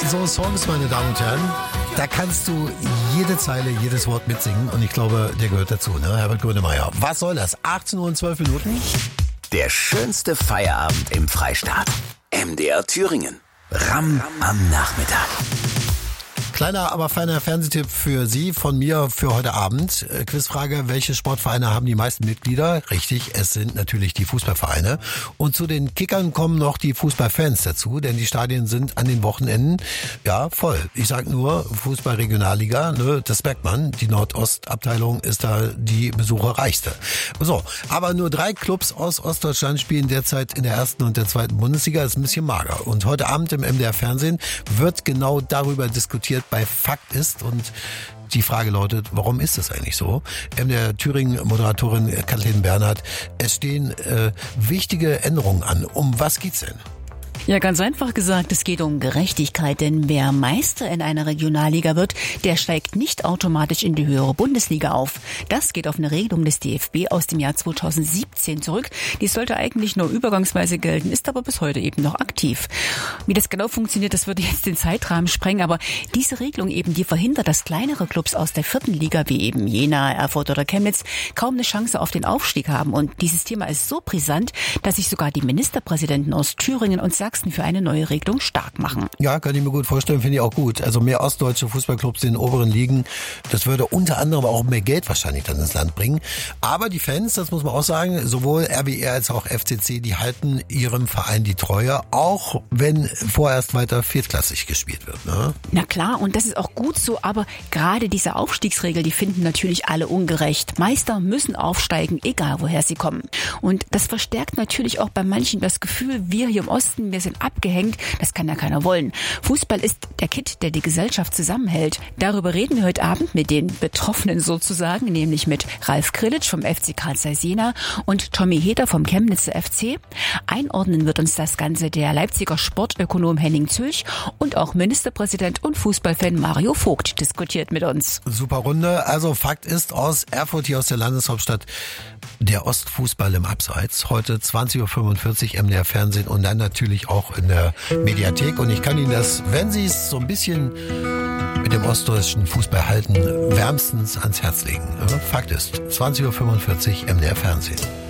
So Songs, meine Damen und Herren, da kannst du jede Zeile, jedes Wort mitsingen und ich glaube, der gehört dazu, ne? Herbert Grönemeyer. Was soll das? 18 Uhr und 12 Minuten? Der schönste Feierabend im Freistaat. MDR Thüringen. Ram am Nachmittag. Kleiner, aber feiner Fernsehtipp für Sie, von mir für heute Abend. Quizfrage, welche Sportvereine haben die meisten Mitglieder? Richtig, es sind natürlich die Fußballvereine. Und zu den Kickern kommen noch die Fußballfans dazu, denn die Stadien sind an den Wochenenden, ja, voll. Ich sag nur, Fußball-Regionalliga, ne, das merkt man. Die Nordostabteilung ist da die besucherreichste. So, aber nur 3 Clubs aus Ostdeutschland spielen derzeit in der 1. und der 2. Bundesliga. Das ist ein bisschen mager. Und heute Abend im MDR Fernsehen wird genau darüber diskutiert, bei Fakt ist, und die Frage lautet, warum ist das eigentlich so? MDR Thüringen-Moderatorin Kathleen Bernhard, es stehen wichtige Änderungen an. Um was geht's denn? Ja, ganz einfach gesagt, es geht um Gerechtigkeit, denn wer Meister in einer Regionalliga wird, der steigt nicht automatisch in die höhere Bundesliga auf. Das geht auf eine Regelung des DFB aus dem Jahr 2017 zurück. Die sollte eigentlich nur übergangsweise gelten, ist aber bis heute eben noch aktiv. Wie das genau funktioniert, das würde jetzt den Zeitrahmen sprengen, aber diese Regelung eben, die verhindert, dass kleinere Clubs aus der 4. Liga, wie eben Jena, Erfurt oder Chemnitz, kaum eine Chance auf den Aufstieg haben. Und dieses Thema ist so brisant, dass sich sogar die Ministerpräsidenten aus Thüringen und Sachsen für eine neue Regelung stark machen. Ja, kann ich mir gut vorstellen, finde ich auch gut. Also mehr ostdeutsche Fußballclubs in den oberen Ligen, das würde unter anderem auch mehr Geld wahrscheinlich dann ins Land bringen. Aber die Fans, das muss man auch sagen, sowohl RWR als auch FCC, die halten ihrem Verein die Treue, auch wenn vorerst weiter viertklassig gespielt wird. Ne? Na klar, und das ist auch gut so, aber gerade diese Aufstiegsregel, die finden natürlich alle ungerecht. Meister müssen aufsteigen, egal woher sie kommen. Und das verstärkt natürlich auch bei manchen das Gefühl, wir hier im Osten, wir sind abgehängt, das kann ja keiner wollen. Fußball ist der Kitt, der die Gesellschaft zusammenhält. Darüber reden wir heute Abend mit den Betroffenen sozusagen, nämlich mit Ralf Krillitsch vom FC Carl Zeiss Jena und Tommy Heder vom Chemnitzer FC. Einordnen wird uns das Ganze der Leipziger Sportökonom Henning Zülch und auch Ministerpräsident und Fußballfan Mario Vogt diskutiert mit uns. Super Runde. Also Fakt ist, aus Erfurt, hier aus der Landeshauptstadt, der Ostfußball im Abseits. Heute 20.45 Uhr MDR Fernsehen und dann natürlich auch in der Mediathek. Und ich kann Ihnen das, wenn Sie es so ein bisschen mit dem ostdeutschen Fußball halten, wärmstens ans Herz legen. Fakt ist, 20.45 Uhr MDR Fernsehen.